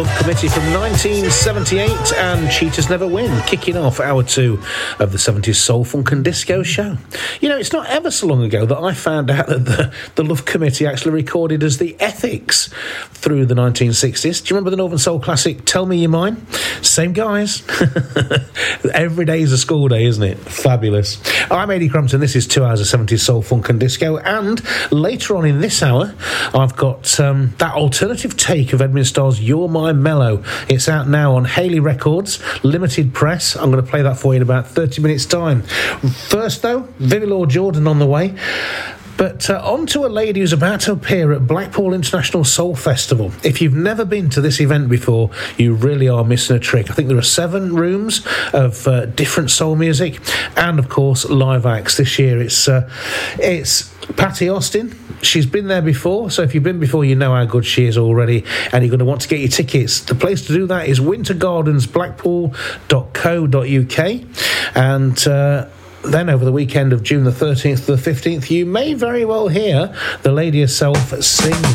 Committee from 1978 and Cheaters Never Win, kicking off hour 2 of the 70s Soul, Funk and Disco show. You know, it's not ever so long ago that I found out that the Love Committee actually recorded as the Ethics through the 1960s. Do you remember the Northern Soul classic Tell Me You're Mine? Same guys. Every day is a school day, isn't it? Fabulous. I'm Eddie Crumpton. This is 2 hours of 70s Soul, Funk and Disco, and later on in this hour I've got that alternative take of Edmund Starr's You're My Mellow. It's out now on Haley Records, limited press. I'm going to play that for you in about 30 minutes time. First though, Vivi Law Jordan on the way. But on to a lady who's about to appear at Blackpool International Soul Festival. If you've never been to this event before, you really are missing a trick. I think there are 7 rooms of different soul music and, of course, live acts. This year it's Patty Austin. She's been there before, so if you've been before, you know how good she is already, and you're going to want to get your tickets. The place to do that is wintergardensblackpool.co.uk, and then over the weekend of June the 13th to the 15th, you may very well hear the lady herself sing